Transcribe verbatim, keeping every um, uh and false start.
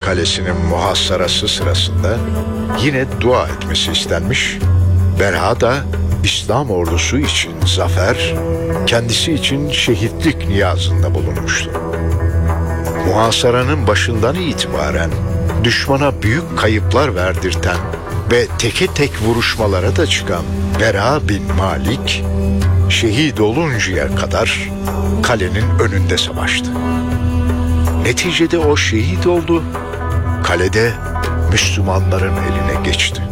Kalesi'nin muhasarası sırasında yine dua etmesi istenmiş. Berha da İslam ordusu için zafer, kendisi için şehitlik niyazında bulunmuştu. Muhasaranın başından itibaren düşmana büyük kayıplar verdirten ve teke tek vuruşmalara da çıkan Berha bin Malik, şehit oluncaya kadar kalenin önünde savaştı. Neticede o şehit oldu, kalede Müslümanların eline geçti.